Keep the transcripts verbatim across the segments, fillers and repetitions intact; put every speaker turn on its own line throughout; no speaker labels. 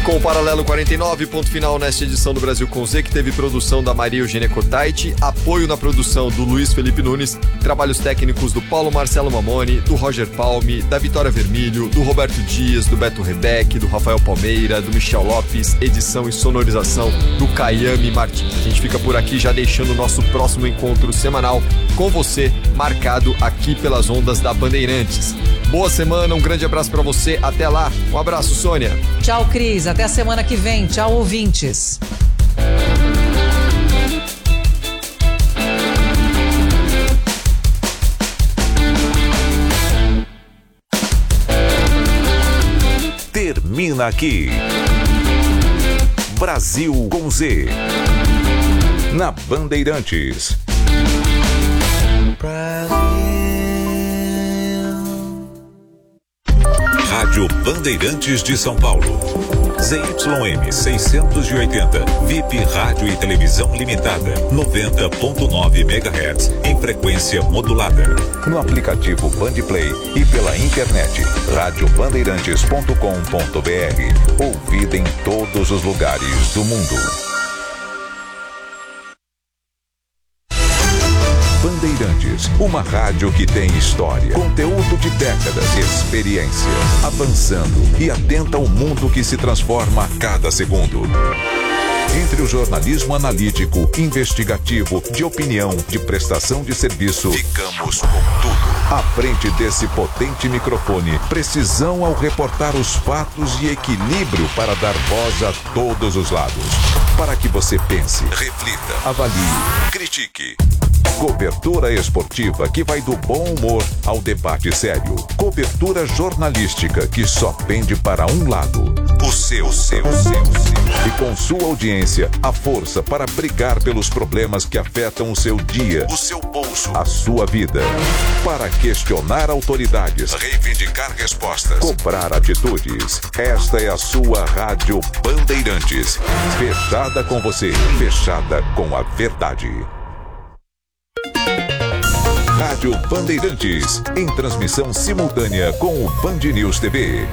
Com o Paralelo quarenta e nove, ponto final nesta edição do Brasil com Z, que teve produção da Maria Eugênia Cotaiti, apoio na produção do Luiz Felipe Nunes, trabalhos técnicos do Paulo Marcelo Mamoni, do Roger Palme, da Vitória Vermilho, do Roberto Dias, do Beto Rebeck, do Rafael Palmeira, do Michel Lopes, edição e sonorização do Caiame Martins. A gente fica por aqui já deixando o nosso próximo encontro semanal com você, marcado aqui pelas ondas da Bandeirantes. Boa semana, um grande abraço pra você, até lá. Um abraço, Sônia.
Tchau, Cris, até a semana que vem. Tchau, ouvintes.
Termina aqui Brasil com Z, na Bandeirantes. Rádio Bandeirantes de São Paulo. Z Y M seiscentos e oitenta, V I P Rádio e Televisão Limitada, noventa ponto nove megahertz, em frequência modulada. No aplicativo Bandplay e pela internet, rádio bandeirantes ponto com ponto b r. Ouvida em todos os lugares do mundo. Bandeirantes, uma rádio que tem história, conteúdo de décadas, experiência, avançando e atenta ao mundo que se transforma a cada segundo. Entre o jornalismo analítico, investigativo, de opinião, de prestação de serviço, ficamos com tudo. À frente desse potente microfone, precisão ao reportar os fatos e equilíbrio para dar voz a todos os lados. Para que você pense, reflita, avalie, critique. Cobertura esportiva que vai do bom humor ao debate sério. Cobertura jornalística que só pende para um lado. O seu, seu, seu, seu. E com sua audiência, a força para brigar pelos problemas que afetam o seu dia, o seu bolso, a sua vida. Para questionar autoridades, reivindicar respostas, cobrar atitudes. Esta é a sua Rádio Bandeirantes. Fechada com você, fechada com a verdade. Rádio Bandeirantes, em transmissão simultânea com o Band News T V.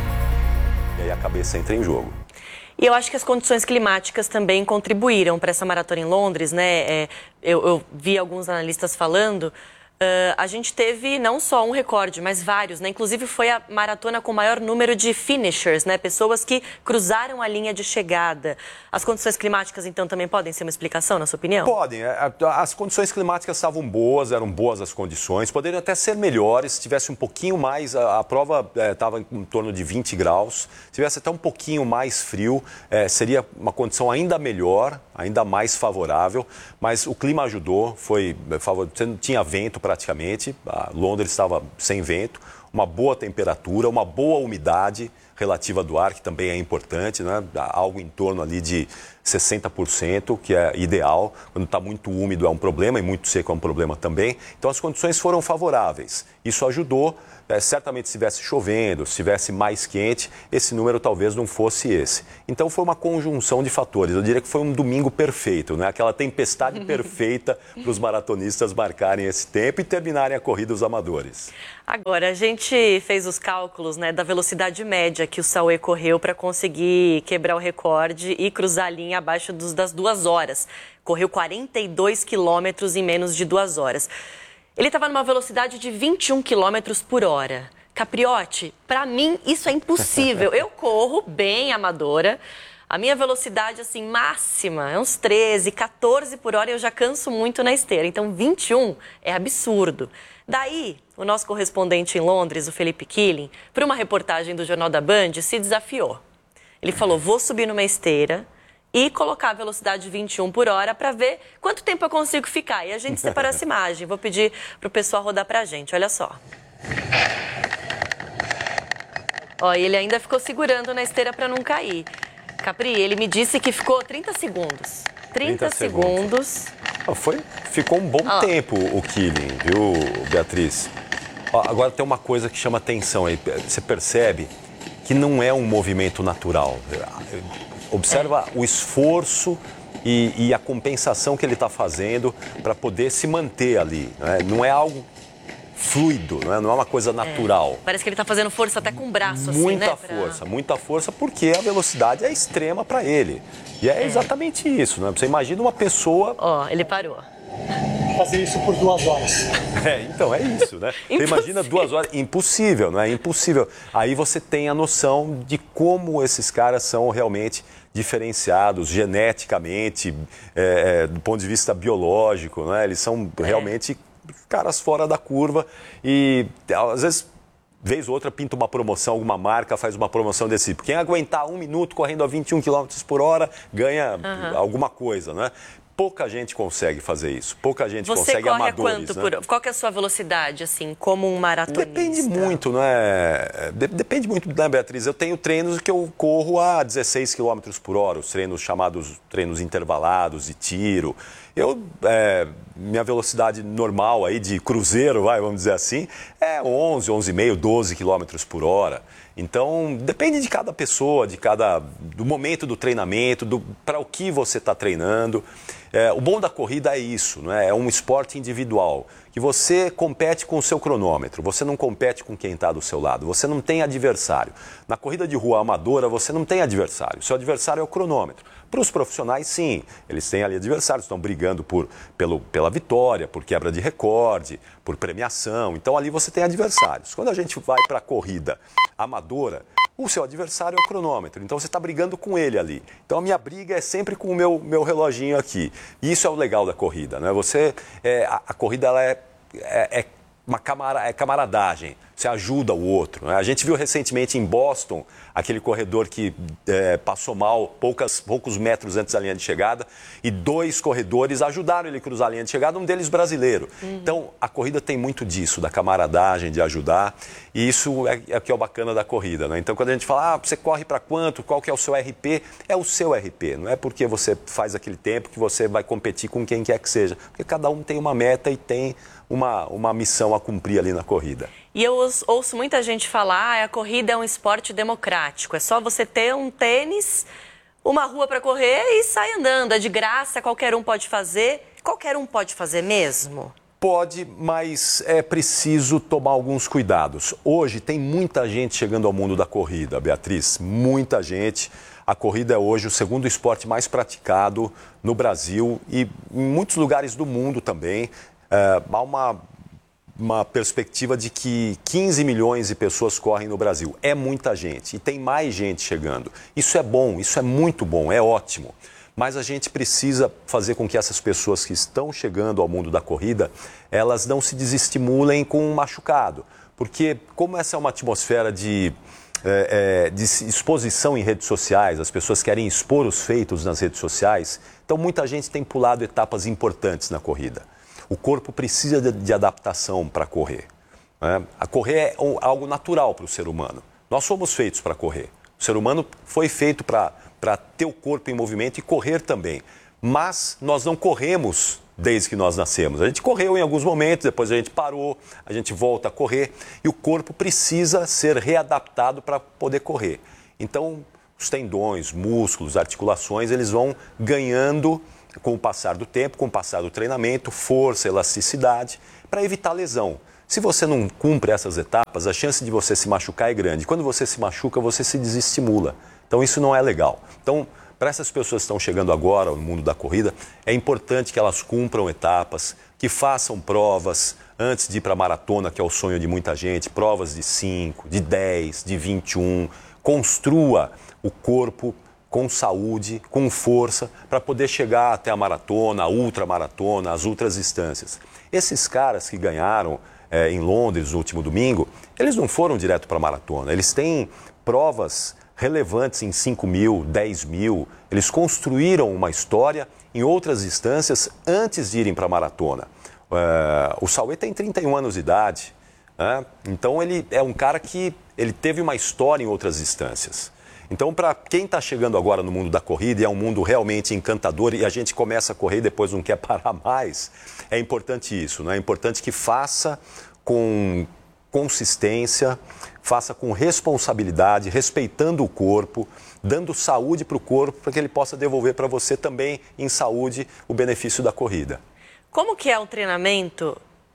E aí a cabeça entra em jogo.
E eu acho que as condições climáticas também contribuíram para essa maratona em Londres, né? É, eu, eu vi alguns analistas falando. Uh, a gente teve não só um recorde, mas vários, né? Inclusive foi a maratona com o maior número de finishers, né? Pessoas que cruzaram a linha de chegada. As condições climáticas, então, também podem ser uma explicação, na sua opinião?
Podem. As condições climáticas estavam boas, eram boas as condições. Poderiam até ser melhores se tivesse um pouquinho mais... A, a prova estava é, em torno de vinte graus. Se tivesse até um pouquinho mais frio, é, seria uma condição ainda melhor, ainda mais favorável. Mas o clima ajudou, foi... Você não tinha vento praticamente, a Londres estava sem vento, uma boa temperatura, uma boa umidade relativa do ar, que também é importante, né? Algo em torno ali de sessenta por cento, que é ideal. Quando está muito úmido é um problema e muito seco é um problema também. Então as condições foram favoráveis. Isso ajudou. É, certamente se estivesse chovendo, se estivesse mais quente, esse número talvez não fosse esse. Então foi uma conjunção de fatores. Eu diria que foi um domingo perfeito, né? Aquela tempestade perfeita para os maratonistas marcarem esse tempo e terminarem a corrida os amadores.
Agora, a gente fez os cálculos, né, da velocidade média que o Saúl correu para conseguir quebrar o recorde e cruzar a linha abaixo dos, das duas horas. Correu quarenta e dois quilômetros em menos de duas horas. Ele estava numa velocidade de vinte e um quilômetros por hora. Capriotti, para mim isso é impossível. Eu corro bem amadora. A minha velocidade assim máxima é uns treze, quatorze por hora e eu já canso muito na esteira. Então vinte e um é absurdo. Daí, o nosso correspondente em Londres, o Felipe Killing, para uma reportagem do Jornal da Band, se desafiou. Ele falou, vou subir numa esteira e colocar a velocidade de vinte e um por hora para ver quanto tempo eu consigo ficar. E a gente separou essa imagem. Vou pedir para o pessoal rodar para a gente. Olha só. Ó, e ele ainda ficou segurando na esteira para não cair. Capri, ele me disse que ficou trinta segundos. trinta, trinta segundos.
segundos. Foi, ficou um bom Ó. tempo o Killing, viu, Beatriz? Ó, agora tem uma coisa que chama atenção aí. Você percebe que não é um movimento natural. Observa o esforço e, e a compensação que ele está fazendo para poder se manter ali. Né? Não é algo fluido, não é, não é uma coisa natural.
É. Parece que ele está fazendo força até com o braço,
muita
assim, né?
força,
pra...
muita força, porque a velocidade é extrema para ele. E é, é exatamente isso, né? Você imagina uma pessoa...
Ó, ele parou.
Fazer isso por duas horas.
É, então, é isso, né? Você imagina duas horas, impossível, não é? Impossível. Aí você tem a noção de como esses caras são realmente diferenciados geneticamente, é, é, do ponto de vista biológico, né? Eles são realmente caras fora da curva e, às vezes, vez ou outra, pinta uma promoção, alguma marca faz uma promoção desse tipo. Quem aguentar um minuto correndo a vinte e um quilômetros por hora ganha uhum. alguma coisa, né? Pouca gente consegue fazer isso, pouca gente
Você
consegue
corre
amadores.
A quanto
né?
por... Qual que é a sua velocidade, assim, como um maratonista?
Depende muito, né? Depende muito, né, Beatriz? Eu tenho treinos que eu corro a dezesseis quilômetros por hora, os treinos chamados treinos intervalados de tiro. Eu, é, minha velocidade normal aí de cruzeiro, vai, vamos dizer assim, é onze, onze e meio, doze quilômetros por hora. Então, depende de cada pessoa, de cada, do momento do treinamento, do, para o que você está treinando. É, o bom da corrida é isso, né? É um esporte individual, que você compete com o seu cronômetro, você não compete com quem está do seu lado, você não tem adversário. Na corrida de rua amadora, você não tem adversário, o seu adversário é o cronômetro. Para os profissionais, sim, eles têm ali adversários, estão brigando por, pelo, pela vitória, por quebra de recorde, por premiação. Então, ali você tem adversários. Quando a gente vai para a corrida amadora, o seu adversário é o cronômetro. Então, você está brigando com ele ali. Então, a minha briga é sempre com o meu, meu reloginho aqui. E isso é o legal da corrida, né? Você, é, a, a corrida ela é, é, é uma camara, é camaradagem. Você ajuda o outro, né? A gente viu recentemente em Boston aquele corredor que é, passou mal poucas, poucos metros antes da linha de chegada e dois corredores ajudaram ele a cruzar a linha de chegada, um deles brasileiro. Uhum. Então, a corrida tem muito disso, da camaradagem, de ajudar, e isso é, é o que é o bacana da corrida, né? Então, quando a gente fala, ah, você corre para quanto, qual que é o seu R P, é o seu R P, não é porque você faz aquele tempo que você vai competir com quem quer que seja, porque cada um tem uma meta e tem uma, uma missão a cumprir ali na corrida.
E eu ouço muita gente falar, ah, a corrida é um esporte democrático, é só você ter um tênis, uma rua para correr e sair andando, é de graça, qualquer um pode fazer. Qualquer um pode fazer mesmo?
Pode, mas é preciso tomar alguns cuidados. Hoje tem muita gente chegando ao mundo da corrida, Beatriz, muita gente. A corrida é hoje o segundo esporte mais praticado no Brasil e em muitos lugares do mundo também. É, há uma... uma perspectiva de que quinze milhões de pessoas correm no Brasil. É muita gente e tem mais gente chegando. Isso é bom, isso é muito bom, é ótimo. Mas a gente precisa fazer com que essas pessoas que estão chegando ao mundo da corrida, elas não se desestimulem com um machucado. Porque como essa é uma atmosfera de, é, é, de exposição em redes sociais, as pessoas querem expor os feitos nas redes sociais, então muita gente tem pulado etapas importantes na corrida. O corpo precisa de, de adaptação para correr. Né? A correr é um, algo natural para o ser humano. Nós somos feitos para correr. O ser humano foi feito para ter o corpo em movimento e correr também. Mas nós não corremos desde que nós nascemos. A gente correu em alguns momentos, depois a gente parou, a gente volta a correr. E o corpo precisa ser readaptado para poder correr. Então, os tendões, músculos, articulações, eles vão ganhando com o passar do tempo, com o passar do treinamento, força, elasticidade, para evitar lesão. Se você não cumpre essas etapas, a chance de você se machucar é grande. Quando você se machuca, você se desestimula. Então, isso não é legal. Então, para essas pessoas que estão chegando agora no mundo da corrida, é importante que elas cumpram etapas, que façam provas antes de ir para a maratona, que é o sonho de muita gente, provas de cinco, de dez, de vinte e um. Construa o corpo com saúde, com força, para poder chegar até a maratona, a ultramaratona, as outras distâncias. Esses caras que ganharam é, em Londres no último domingo, eles não foram direto para a maratona, eles têm provas relevantes em cinco mil, dez mil, eles construíram uma história em outras distâncias antes de irem para a maratona. É, o Sauê tem trinta e um anos de idade, né? Então ele é um cara que ele teve uma história em outras distâncias. Então, para quem está chegando agora no mundo da corrida, e é um mundo realmente encantador, e a gente começa a correr e depois não quer parar mais, é importante isso, né? É importante que faça com consistência, faça com responsabilidade, respeitando o corpo, dando saúde para o corpo, para que ele possa devolver para você também, em saúde, o benefício da corrida.
Como que é o treinamento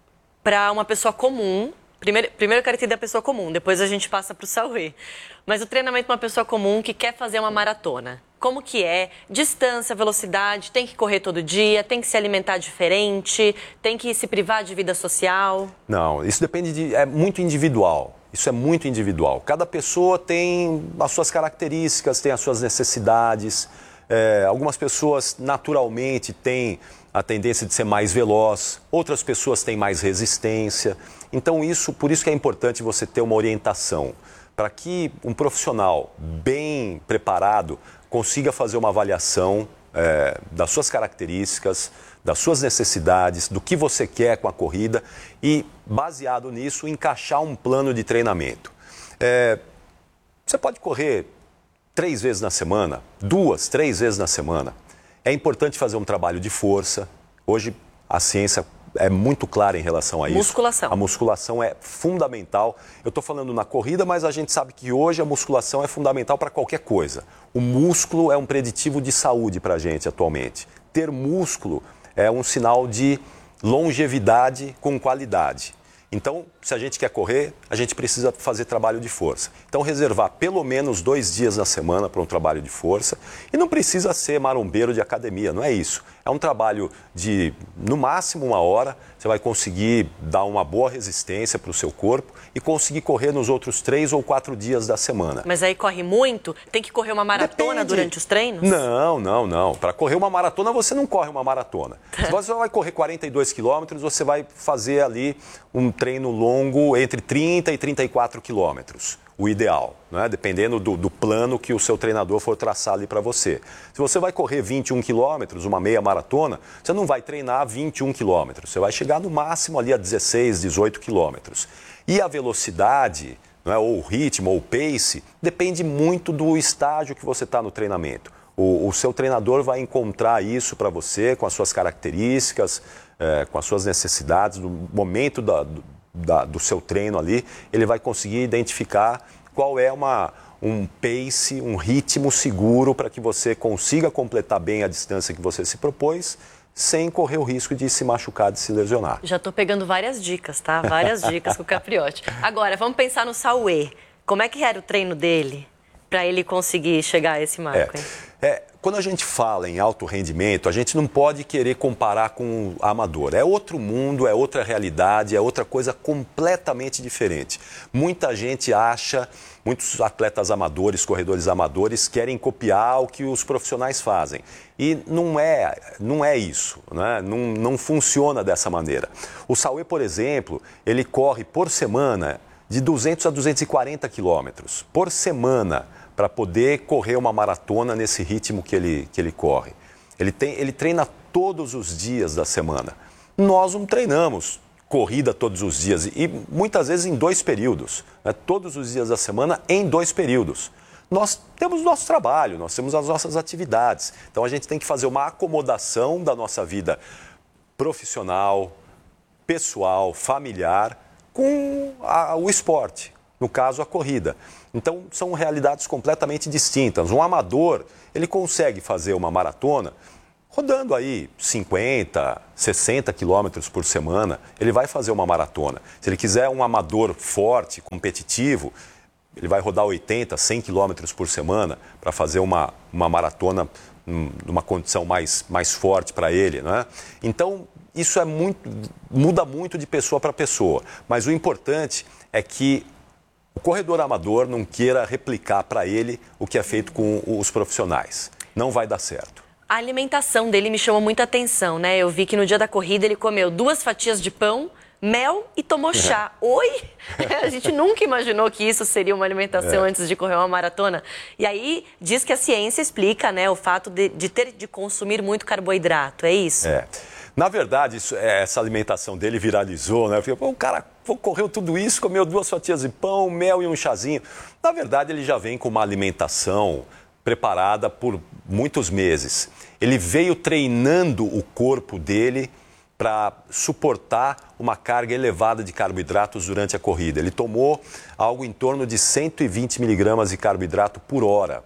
para uma pessoa comum. Primeiro, primeiro eu quero entender a pessoa comum, depois a gente passa para o Sauê. Mas o treinamento de uma pessoa comum que quer fazer uma maratona. Como que é? Distância, velocidade, tem que correr todo dia, tem que se alimentar diferente, tem que se privar de vida social?
Não, isso depende de... é muito individual. Isso é muito individual. Cada pessoa tem as suas características, tem as suas necessidades. É, algumas pessoas naturalmente têm a tendência de ser mais veloz, outras pessoas têm mais resistência. Então isso, por isso que é importante você ter uma orientação, para que um profissional bem preparado consiga fazer uma avaliação é, das suas características, das suas necessidades, do que você quer com a corrida e, baseado nisso, encaixar um plano de treinamento. É, você pode correr três vezes na semana, duas, três vezes na semana. É importante fazer um trabalho de força. Hoje a ciência é muito clara em relação a isso.
Musculação.
A musculação é fundamental. Eu estou falando na corrida, mas a gente sabe que hoje a musculação é fundamental para qualquer coisa. O músculo é um preditivo de saúde para a gente atualmente. Ter músculo é um sinal de longevidade com qualidade. Então, se a gente quer correr, a gente precisa fazer trabalho de força. Então, reservar pelo menos dois dias na semana para um trabalho de força. E não precisa ser marombeiro de academia, não é isso. É um trabalho de, no máximo, uma hora. Você vai conseguir dar uma boa resistência para o seu corpo e conseguir correr nos outros três ou quatro dias da semana.
Mas aí corre muito? Tem que correr uma maratona
Depende.
Durante os treinos?
Não, não, não. Para correr uma maratona, você não corre uma maratona. Se você vai correr quarenta e dois quilômetros, você vai fazer ali um treino longo entre trinta e trinta e quatro quilômetros. O ideal, né? Dependendo do, do plano que o seu treinador for traçar ali para você. Se você vai correr vinte e um quilômetros, uma meia maratona, você não vai treinar vinte e um quilômetros. Você vai chegar no máximo ali a dezesseis, dezoito quilômetros. E a velocidade, não é, ou o ritmo, ou o pace, depende muito do estágio que você está no treinamento. O, o seu treinador vai encontrar isso para você com as suas características, é, com as suas necessidades, no momento da, do, da, do seu treino ali, ele vai conseguir identificar qual é uma, um pace, um ritmo seguro para que você consiga completar bem a distância que você se propôs, sem correr o risco de se machucar, de se lesionar.
Já estou pegando várias dicas, tá? Várias dicas com o Capriotti. Agora, vamos pensar no Sauê. Como é que era o treino dele para ele conseguir chegar a esse marco?
É,
hein?
é, quando a gente fala em alto rendimento, a gente não pode querer comparar com o amador. É outro mundo, é outra realidade, é outra coisa completamente diferente. Muita gente acha, muitos atletas amadores, corredores amadores, querem copiar o que os profissionais fazem. E não é, não é isso, né? não, não funciona dessa maneira. O Sauê, por exemplo, ele corre por semana de duzentos a duzentos e quarenta quilômetros por semana para poder correr uma maratona nesse ritmo que ele, que ele corre. Ele, tem, ele treina todos os dias da semana. Nós não treinamos corrida todos os dias e muitas vezes em dois períodos, né? Todos os dias da semana em dois períodos. Nós temos o nosso trabalho, nós temos as nossas atividades. Então a gente tem que fazer uma acomodação da nossa vida profissional, pessoal, familiar com a, o esporte, no caso a corrida. Então são realidades completamente distintas. Um amador, ele consegue fazer uma maratona rodando aí cinquenta, sessenta quilômetros por semana, ele vai fazer uma maratona. Se ele quiser um amador forte, competitivo, ele vai rodar oitenta, cem quilômetros por semana para fazer uma, uma maratona numa condição mais, mais forte para ele, né? Então, isso é muito, muda muito de pessoa para pessoa. Mas o importante é que o corredor amador não queira replicar para ele o que é feito com os profissionais. Não vai dar certo.
A alimentação dele me chamou muita atenção, né? Eu vi que no dia da corrida ele comeu duas fatias de pão, mel e tomou chá. Oi? A gente nunca imaginou que isso seria uma alimentação é. antes de correr uma maratona. E aí diz que a ciência explica, né, o fato de, de ter de consumir muito carboidrato, é isso?
É. Na verdade, isso, essa alimentação dele viralizou, né? Eu falei, pô, o cara correu tudo isso, comeu duas fatias de pão, mel e um chazinho. Na verdade, ele já vem com uma alimentação preparada por muitos meses. Ele veio treinando o corpo dele para suportar uma carga elevada de carboidratos durante a corrida. Ele tomou algo em torno de cento e vinte miligramas de carboidrato por hora.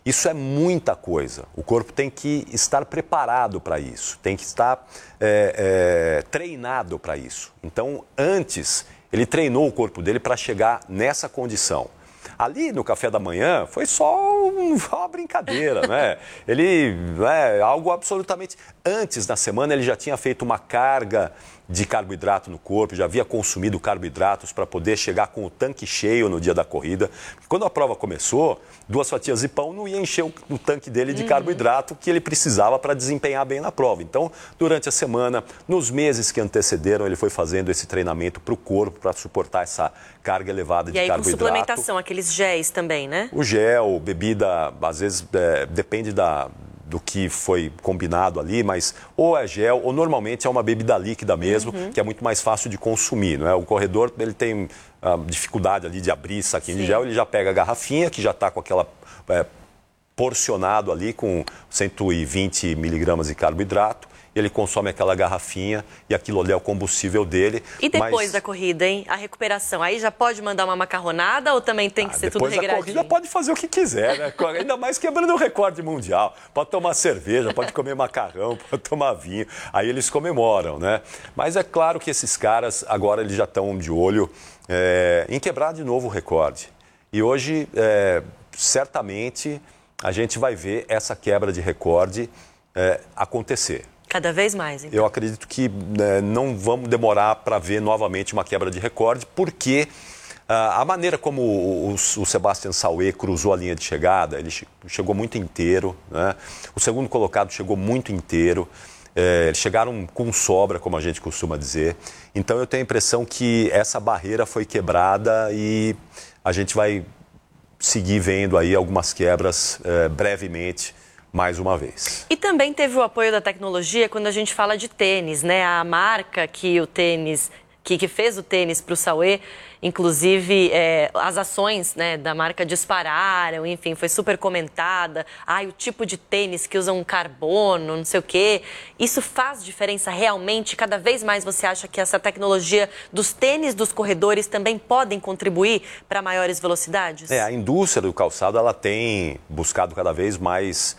Isso é muita coisa. O corpo tem que estar preparado para isso, tem que estar é, é, treinado para isso. Então, antes, ele treinou o corpo dele para chegar nessa condição. Ali no café da manhã foi só uma brincadeira, né? Ele, é algo absolutamente... Antes, na semana, ele já tinha feito uma carga de carboidrato no corpo, já havia consumido carboidratos para poder chegar com o tanque cheio no dia da corrida. Quando a prova começou, duas fatias de pão não ia encher o, o tanque dele de uhum. carboidrato que ele precisava para desempenhar bem na prova. Então, durante a semana, nos meses que antecederam, ele foi fazendo esse treinamento para o corpo, para suportar essa carga elevada de
carboidrato. E aí,
carboidrato.
com suplementação, aqueles géis também, né?
O gel, bebida, às vezes, é, depende da... do que foi combinado ali, mas ou é gel ou normalmente é uma bebida líquida mesmo, uhum. que é muito mais fácil de consumir, não é? O corredor, ele tem uh, dificuldade ali de abrir saquinho Sim. de gel, ele já pega a garrafinha que já está com aquela é, porcionado ali com cento e vinte miligramas de carboidrato. Ele consome aquela garrafinha e aquilo ali é o combustível dele.
E depois
mas...
da corrida, hein? A recuperação, aí já pode mandar uma macarronada ou também tem que ah, ser tudo regradinho?
Depois da corrida pode fazer o que quiser, né? Ainda mais quebrando o recorde mundial. Pode tomar cerveja, pode comer macarrão, pode tomar vinho. Aí eles comemoram, né? Mas é claro que esses caras agora eles já estão de olho é, em quebrar de novo o recorde. E hoje, é, certamente, a gente vai ver essa quebra de recorde é, acontecer.
Cada vez mais, então.
Eu acredito que né, não vamos demorar para ver novamente uma quebra de recorde, porque uh, a maneira como o, o, o Sebastian Sauer cruzou a linha de chegada, ele che chegou muito inteiro, né? O segundo colocado chegou muito inteiro, é, eles chegaram com sobra, como a gente costuma dizer. Então eu tenho a impressão que essa barreira foi quebrada e a gente vai seguir vendo aí algumas quebras é, brevemente, mais uma vez.
E também teve o apoio da tecnologia quando a gente fala de tênis, né? A marca que o tênis, que, que fez o tênis para o Sauer, inclusive é, as ações, né, da marca dispararam, enfim, foi super comentada. Ai, o tipo de tênis que usam carbono, não sei o quê. Isso faz diferença realmente? Cada vez mais você acha que essa tecnologia dos tênis dos corredores também podem contribuir para maiores velocidades?
É, a indústria do calçado, ela tem buscado cada vez mais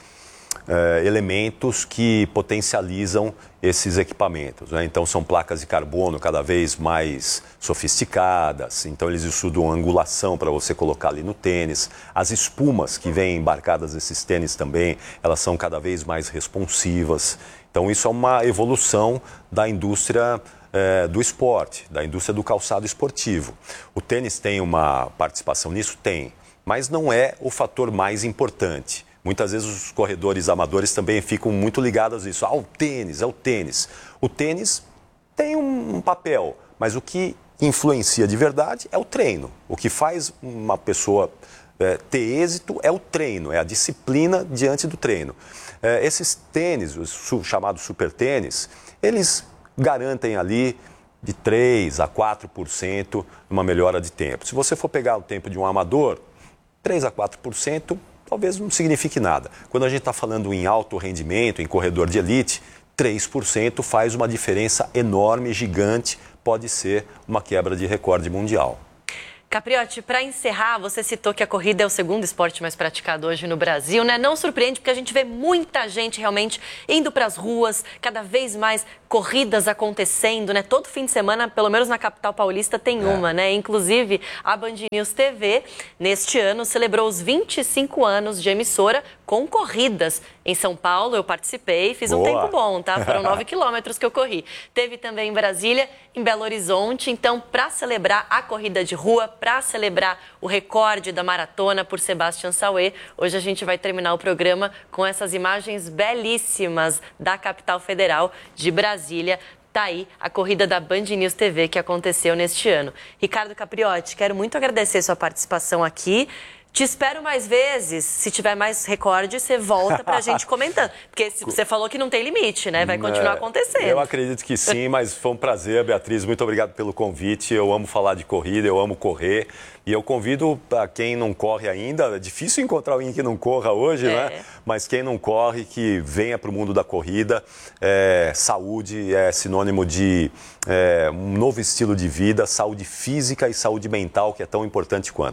É, elementos que potencializam esses equipamentos, né? Então são placas de carbono cada vez mais sofisticadas, então eles estudam angulação para você colocar ali no tênis. As espumas que vêm embarcadas nesses tênis também, elas são cada vez mais responsivas. Então isso é uma evolução da indústria é, do esporte, da indústria do calçado esportivo. O tênis tem uma participação nisso? Tem, mas não é o fator mais importante. Muitas vezes os corredores amadores também ficam muito ligados a isso. Ah, o tênis, é o tênis. O tênis tem um papel, mas o que influencia de verdade é o treino. O que faz uma pessoa é, ter êxito é o treino, é a disciplina diante do treino. É, esses tênis, os chamados super tênis, eles garantem ali de três a quatro por cento uma melhora de tempo. Se você for pegar o tempo de um amador, três a quatro por cento talvez não signifique nada. Quando a gente está falando em alto rendimento, em corredor de elite, três por cento faz uma diferença enorme, gigante, pode ser uma quebra de recorde mundial.
Capriotti, para encerrar, você citou que a corrida é o segundo esporte mais praticado hoje no Brasil, né? Não surpreende porque a gente vê muita gente realmente indo para as ruas, cada vez mais corridas acontecendo, né? Todo fim de semana, pelo menos na capital paulista, tem uma, é. né? Inclusive, a Band News T V, neste ano, celebrou os vinte e cinco anos de emissora com corridas. Em São Paulo, eu participei, fiz Boa. um tempo bom, tá? Foram nove quilômetros que eu corri. Teve também em Brasília, em Belo Horizonte. Então, para celebrar a corrida de rua, para celebrar o recorde da maratona por Sebastian Sauer, hoje a gente vai terminar o programa com essas imagens belíssimas da capital federal de Brasília. Tá aí a corrida da Band News T V que aconteceu neste ano. Ricardo Capriotti, quero muito agradecer sua participação aqui. Te espero mais vezes. Se tiver mais recorde, você volta pra gente comentando. Porque você falou que não tem limite, né? Vai continuar acontecendo.
Eu acredito que sim, mas foi um prazer, Beatriz. Muito obrigado pelo convite. Eu amo falar de corrida, eu amo correr. E eu convido para quem não corre ainda, é difícil encontrar alguém que não corra hoje, é. né? Mas quem não corre, que venha para o mundo da corrida. É, saúde é sinônimo de é, um novo estilo de vida, saúde física e saúde mental, que é tão importante quanto.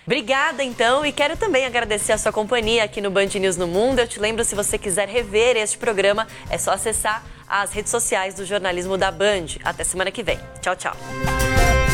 Obrigada, então, e quero também agradecer a sua companhia aqui no Band News no Mundo. Eu te lembro, se você quiser rever este programa, é só acessar as redes sociais do jornalismo da Band. Até semana que vem. Tchau, tchau.